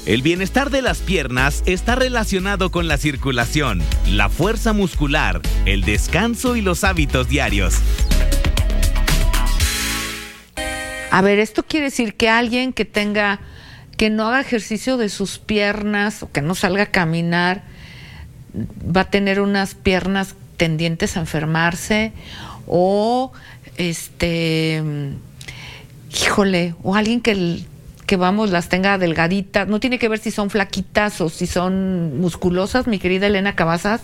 El bienestar de las piernas está relacionado con la circulación, la fuerza muscular, el descanso y los hábitos diarios. A ver, esto quiere decir que alguien que no haga ejercicio de sus piernas o que no salga a caminar va a tener unas piernas tendientes a enfermarse o o alguien que vamos, las tenga delgaditas, no tiene que ver si son flaquitas o si son musculosas, mi querida Elena Cavazas.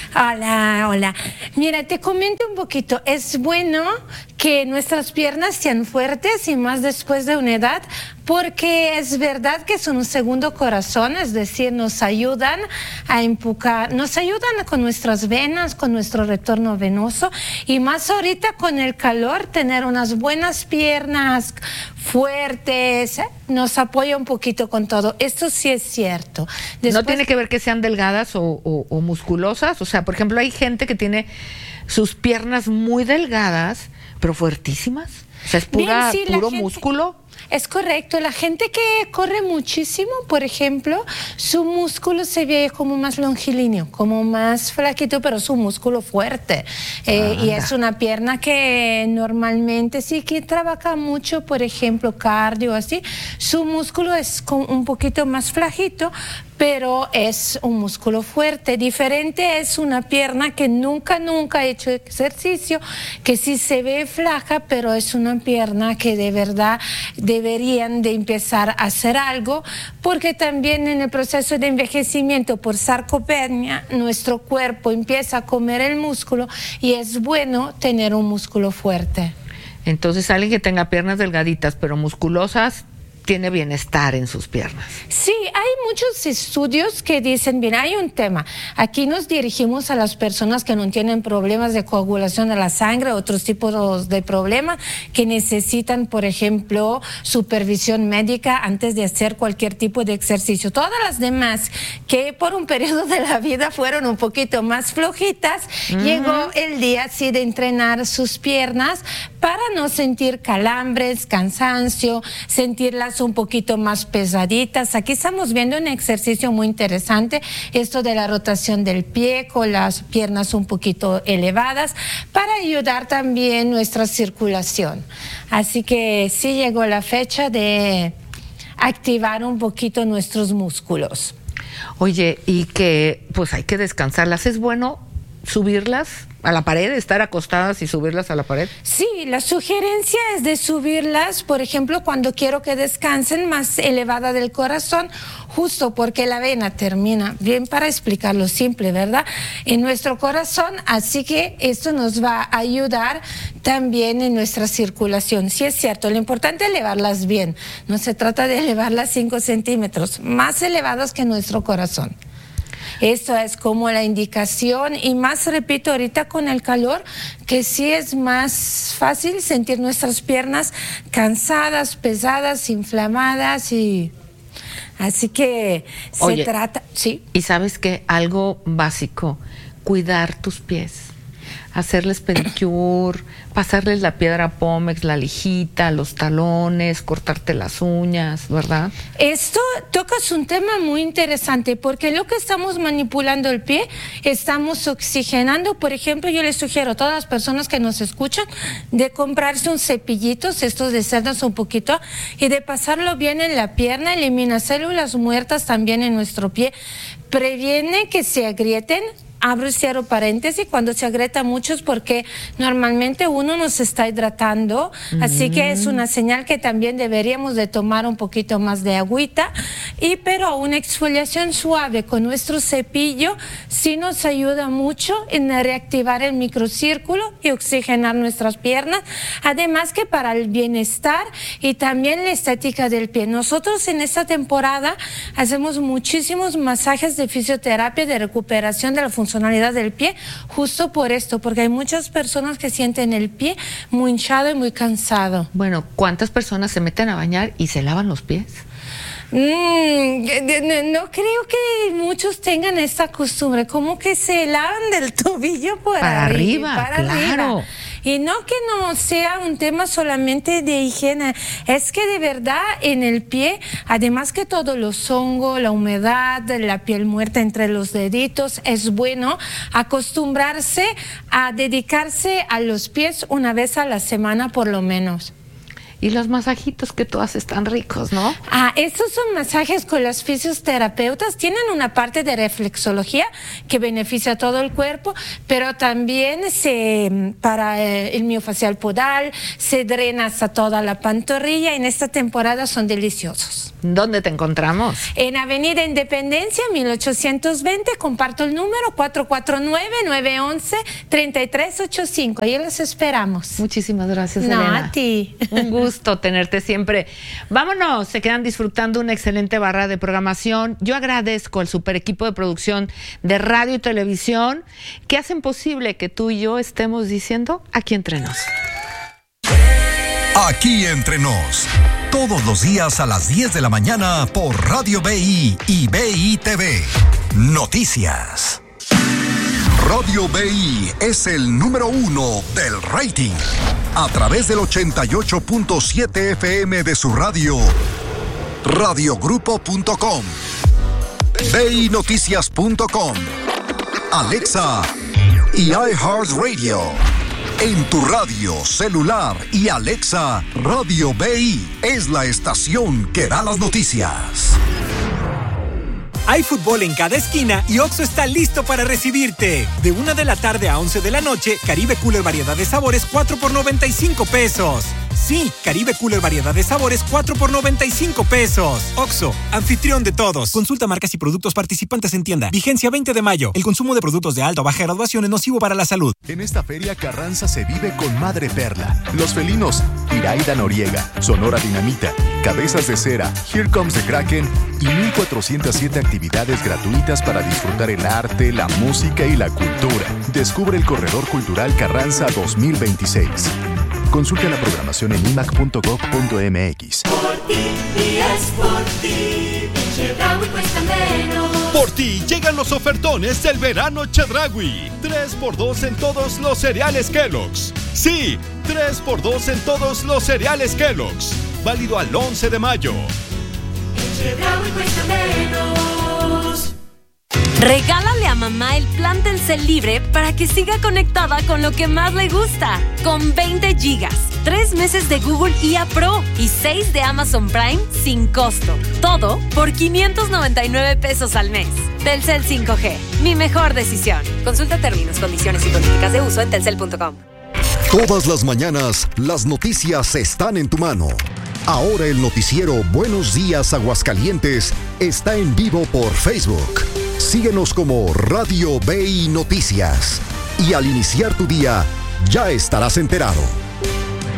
Hola. Mira, te comento un poquito. Es bueno que nuestras piernas sean fuertes y más después de una edad, porque es verdad que son un segundo corazón, es decir, nos ayudan a empujar, nos ayudan con nuestras venas, con nuestro retorno venoso y más ahorita con el calor, tener unas buenas piernas fuertes, nos apoya un poquito con todo. Esto sí es cierto. Después, no tiene que ver que sean delgadas o musculosas, o sea, por ejemplo, hay gente que tiene sus piernas muy delgadas, pero fuertísimas, o sea, es puro músculo. Es correcto, la gente que corre muchísimo, por ejemplo, su músculo se ve como más longilíneo, como más flaquito, pero su músculo fuerte. Y es una pierna que normalmente sí que trabaja mucho, por ejemplo, cardio, así. Su músculo es un poquito más flajito, pero es un músculo fuerte. Diferente es una pierna que nunca ha hecho ejercicio, que sí se ve flaca, pero es una pierna que de verdad deberían de empezar a hacer algo, porque también en el proceso de envejecimiento por sarcopenia, nuestro cuerpo empieza a comer el músculo y es bueno tener un músculo fuerte. Entonces, alguien que tenga piernas delgaditas pero musculosas tiene bienestar en sus piernas. Sí, hay muchos estudios que dicen, bien, hay un tema. Aquí nos dirigimos a las personas que no tienen problemas de coagulación de la sangre, otros tipos de problemas que necesitan, por ejemplo, supervisión médica antes de hacer cualquier tipo de ejercicio. Todas las demás que por un periodo de la vida fueron un poquito más flojitas, llegó el día sí de entrenar sus piernas para no sentir calambres, cansancio, sentirlas un poquito más pesaditas. Aquí estamos viendo un ejercicio muy interesante, esto de la rotación del pie con las piernas un poquito elevadas para ayudar también nuestra circulación. Así que sí llegó la fecha de activar un poquito nuestros músculos. Oye, y que pues hay que descansarlas. ¿Es bueno subirlas a la pared, estar acostadas y subirlas a la pared? Sí, la sugerencia es de subirlas, por ejemplo, cuando quiero que descansen más elevada del corazón, justo porque la vena termina, bien para explicarlo simple, ¿verdad?, en nuestro corazón, así que esto nos va a ayudar también en nuestra circulación. Sí es cierto, lo importante es elevarlas bien, no se trata de elevarlas 5 centímetros, más elevadas que nuestro corazón. Esto es como la indicación y más, repito, ahorita con el calor, que sí es más fácil sentir nuestras piernas cansadas, pesadas, inflamadas y así que Oye, se trata, sí. Y sabes que algo básico, cuidar tus pies, hacerles pedicure, pasarles la piedra Pómex, la lijita, los talones, cortarte las uñas, ¿verdad? Esto tocas un tema muy interesante porque lo que estamos manipulando el pie, estamos oxigenando. Por ejemplo, yo les sugiero a todas las personas que nos escuchan de comprarse un cepillitos, estos de cerdas un poquito, y de pasarlo bien en la pierna, elimina células muertas también en nuestro pie, previene que se agrieten. Abro y cierro paréntesis, cuando se agrieta mucho es porque normalmente uno nos está hidratando, así que es una señal que también deberíamos de tomar un poquito más de agüita, pero una exfoliación suave con nuestro cepillo sí nos ayuda mucho en reactivar el microcírculo y oxigenar nuestras piernas, además que para el bienestar y también la estética del pie. Nosotros en esta temporada hacemos muchísimos masajes de fisioterapia de recuperación de la funcionalidad del pie, justo por esto, porque hay muchas personas que sienten el pie muy hinchado y muy cansado. Bueno, ¿cuántas personas se meten a bañar y se lavan los pies? No creo que muchos tengan esta costumbre, como que se lavan del tobillo para arriba, para claro. arriba. Y no que no sea un tema solamente de higiene, es que de verdad en el pie, además que todos los hongos, la humedad, la piel muerta entre los deditos, es bueno acostumbrarse a dedicarse a los pies una vez a la semana por lo menos. Y los masajitos que tú haces tan ricos, ¿no? Estos son masajes con las fisioterapeutas. Tienen una parte de reflexología que beneficia a todo el cuerpo, pero también para el miofacial podal, se drena hasta toda la pantorrilla. En esta temporada son deliciosos. ¿Dónde te encontramos? En Avenida Independencia, 1820. Comparto el número 449-911-3385. Ahí los esperamos. Muchísimas gracias, Elena. A ti. Un gusto tenerte siempre. Vámonos, se quedan disfrutando una excelente barra de programación. Yo agradezco al super equipo de producción de radio y televisión que hacen posible que tú y yo estemos diciendo Aquí Entre Nos. Aquí Entre Nos, todos los días a las 10 de la mañana por Radio BI y BI TV. Noticias. Radio BI es el número 1 del rating. A través del 88.7 FM de su radio, radiogrupo.com, BINoticias.com, Alexa y iHeartRadio. En tu radio, celular y Alexa, Radio BI es la estación que da las noticias. Hay fútbol en cada esquina y OXXO está listo para recibirte. De 1 de la tarde a 11 de la noche, Caribe Cooler variedad de sabores 4 por 95 pesos. Sí, Caribe Cooler variedad de sabores 4 por 95 pesos. OXXO, anfitrión de todos. Consulta marcas y productos participantes en tienda. Vigencia 20 de mayo. El consumo de productos de alta o baja graduación es nocivo para la salud. En esta feria Carranza se vive con Madre Perla, Los Felinos, Iraida Noriega, Sonora Dinamita, Cabezas de Cera, Here Comes the Kraken y 1407 actividades gratuitas para disfrutar el arte, la música y la cultura. Descubre el Corredor Cultural Carranza 2026. Consulta la programación en imac.gov.mx. Por ti y es por ti, Chedraui cuesta menos. Por ti llegan los ofertones del verano Chedraui. 3x2 en todos los cereales Kellogg's. Sí, 3x2 en todos los cereales Kellogg's. Válido al 11 de mayo. Chedraui cuesta menos. Regálale a mamá el plan Telcel Libre para que siga conectada con lo que más le gusta. Con 20 gigas, 3 meses de Google IA Pro y 6 de Amazon Prime sin costo. Todo por 599 pesos al mes. Telcel 5G, mi mejor decisión. Consulta términos, condiciones y políticas de uso en telcel.com. Todas las mañanas, las noticias están en tu mano. Ahora el noticiero Buenos Días Aguascalientes está en vivo por Facebook. Síguenos como Radio BI Noticias. Y al iniciar tu día, ya estarás enterado.